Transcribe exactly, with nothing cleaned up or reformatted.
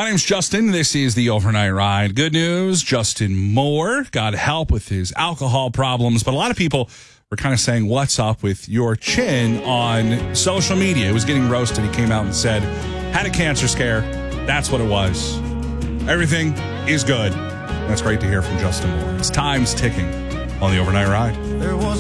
My name's Justin. This is the Overnight Ride. Good news, Justin Moore got help with his alcohol problems, but a lot of people were kind of saying, what's up with your chin on social media? It was getting roasted. He came out and said, had a cancer scare. That's what it was. Everything is good. That's great to hear from Justin Moore. It's time's ticking on the Overnight Ride. There was